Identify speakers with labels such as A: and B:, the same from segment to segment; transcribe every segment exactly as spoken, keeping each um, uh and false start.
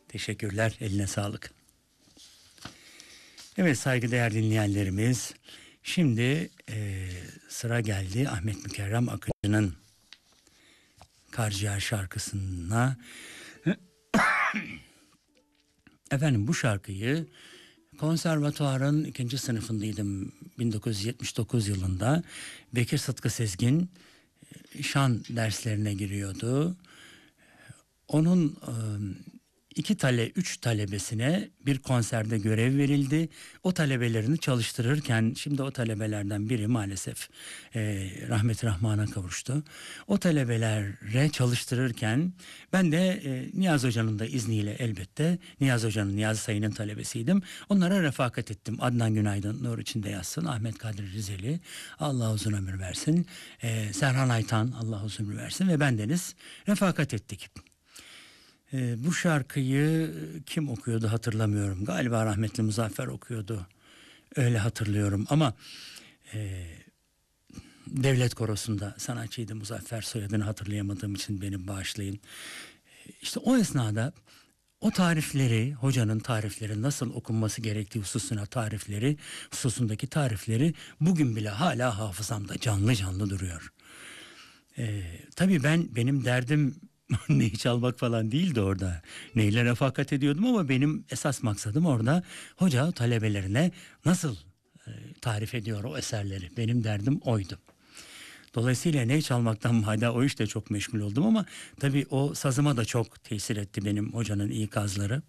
A: Teşekkürler, eline sağlık. Evet saygıdeğer dinleyenlerimiz, şimdi e, sıra geldi Ahmet Mükerrem Akıncı'nın Karciğer şarkısına. Efendim bu şarkıyı konservatuvarın ikinci sınıfındaydım bin dokuz yüz yetmiş dokuz yılında. Bekir Sıtkı Sezgin şan derslerine giriyordu. Onun e, iki tale, üç talebesine bir konserde görev verildi. O talebelerini çalıştırırken, şimdi o talebelerden biri maalesef e, rahmet rahmana kavuştu. O talebelere çalıştırırken ben de e, Niyazi Hoca'nın da izniyle elbette, Niyazi Hoca'nın, Niyazi Sayın'ın talebesiydim. Onlara refakat ettim. Adnan Günaydın nur içinde yatsın. Ahmet Kadir Rizeli Allah uzun ömür versin. E, Serhan Aytan Allah uzun ömür versin ve bendeniz refakat ettik. Ee, bu şarkıyı kim okuyordu hatırlamıyorum. Galiba rahmetli Muzaffer okuyordu. Öyle hatırlıyorum ama e, devlet korosunda sanatçıydı Muzaffer, soyadını hatırlayamadığım için beni bağışlayın. E, işte o esnada o tarifleri, hocanın tarifleri, nasıl okunması gerektiği hususuna tarifleri, hususundaki tarifleri bugün bile hala hafızamda canlı canlı duruyor. E, tabii ben benim derdim neyi çalmak falan değildi orada. Neyle refakat ediyordum ama benim esas maksadım orada hoca talebelerine nasıl e, tarif ediyor o eserleri. Benim derdim oydu. Dolayısıyla ney çalmaktan hala o işte çok meşgul oldum ama tabii o sazıma da çok tesir etti benim hocanın ikazları.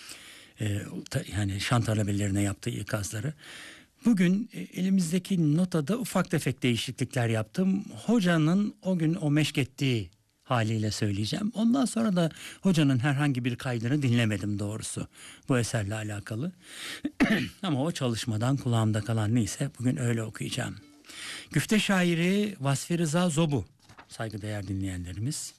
A: E, ta, yani şan talebelerine yaptığı ikazları. Bugün elimizdeki notada ufak tefek değişiklikler yaptım. Hocanın o gün o meşk ettiği haliyle söyleyeceğim. Ondan sonra da hocanın herhangi bir kaydını dinlemedim doğrusu bu eserle alakalı. Ama o çalışmadan kulağımda kalan neyse bugün öyle okuyacağım. Güfte şairi Vasfi Rıza Zobu, saygıdeğer dinleyenlerimiz.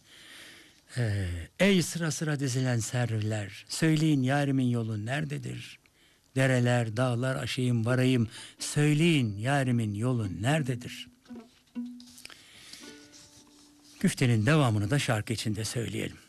A: Ee, Ey sıra sıra dizilen serviler, söyleyin yarimin yolu nerededir? Dereler, dağlar aşayım varayım, söyleyin yarimin yolu nerededir? Güftenin devamını da şarkı içinde söyleyelim.